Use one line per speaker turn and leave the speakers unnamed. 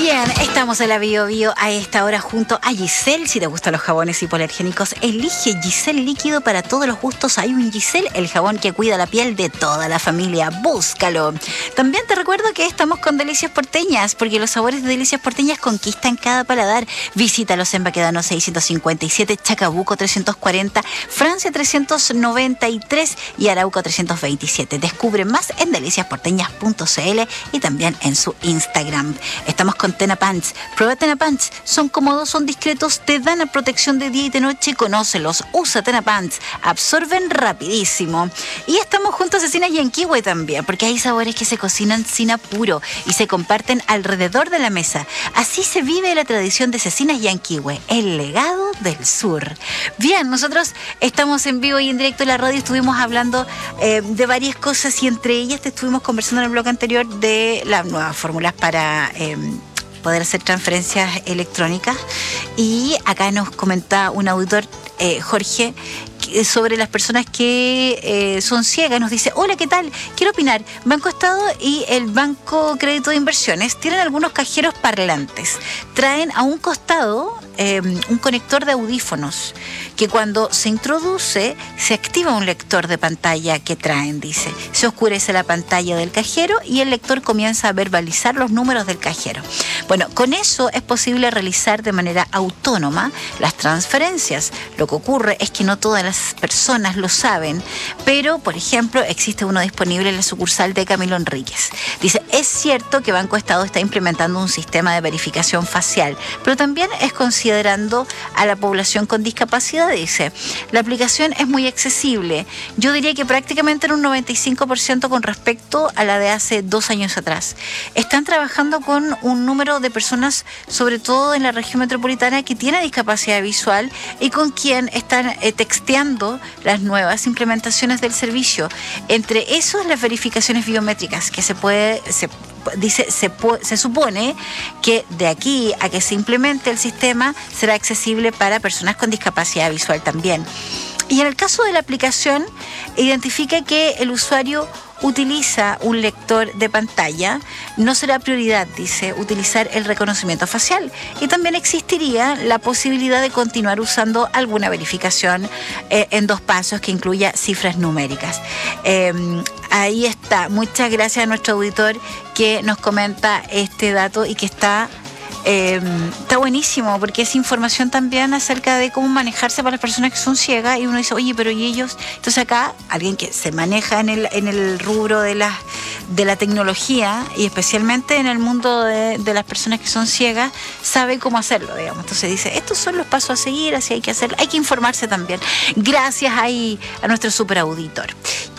Bien, estamos en la Bio Bio a esta hora junto a Giselle. Si te gustan los jabones hipoalergénicos, elige Giselle líquido para todos los gustos. Hay un Giselle, el jabón que cuida la piel de toda la familia. Búscalo. También te recuerdo que estamos con Delicias Porteñas, porque los sabores de Delicias Porteñas conquistan cada paladar. Visítalos en Baquedano 657, Chacabuco 340, Francia 393 y Arauco 327. Descubre más en deliciasporteñas.cl y también en su Instagram. Estamos con Tena Pants. Prueba Tena Pants. Son cómodos, son discretos, te dan a protección de día y de noche. Conócelos. Usa Tena Pants. Absorben rapidísimo. Y estamos juntos a Cecinas Yanquihue también, porque hay sabores que se cocinan sin apuro y se comparten alrededor de la mesa. Así se vive la tradición de Cecinas Yanquihue, el legado del sur. Bien, nosotros estamos en vivo y en directo en la radio. Estuvimos hablando de varias cosas y entre ellas te estuvimos conversando en el blog anterior de las nuevas fórmulas para poder hacer transferencias electrónicas. Y acá nos comenta un auditor, Jorge, sobre las personas que son ciegas. Nos dice: hola, ¿qué tal? Quiero opinar. Banco Estado y el Banco Crédito de Inversiones tienen algunos cajeros parlantes. Traen a un costado un conector de audífonos que cuando se introduce se activa un lector de pantalla que traen, dice. Se oscurece la pantalla del cajero y el lector comienza a verbalizar los números del cajero. Bueno, con eso es posible realizar de manera autónoma las transferencias. Lo que ocurre es que no todas las personas lo saben, pero, por ejemplo, existe uno disponible en la sucursal de Camilo Enríquez. Dice: es cierto que Banco Estado está implementando un sistema de verificación facial, pero también es considerando a la población con discapacidad. Dice: la aplicación es muy accesible. Yo diría que prácticamente en un 95% con respecto a la de hace 2 años atrás. Están trabajando con un número de personas, sobre todo en la región metropolitana, que tiene discapacidad visual y con quien están texteando las nuevas implementaciones del servicio. Entre esos, las verificaciones biométricas, que se supone que de aquí a que se implemente el sistema será accesible para personas con discapacidad visual también. Y en el caso de la aplicación, identifica que el usuario utiliza un lector de pantalla. No será prioridad, dice, utilizar el reconocimiento facial. Y también existiría la posibilidad de continuar usando alguna verificación en 2 pasos que incluya cifras numéricas. Ahí está. Muchas gracias a nuestro auditor que nos comenta este dato y que está buenísimo, porque es información también acerca de cómo manejarse para las personas que son ciegas. Y uno dice: oye, pero ¿y ellos? Entonces acá alguien que se maneja en el rubro de la tecnología y especialmente en el mundo de las personas que son ciegas sabe cómo hacerlo, digamos. Entonces dice: estos son los pasos a seguir, así hay que hacerlo, hay que informarse también. Gracias ahí a nuestro super auditor.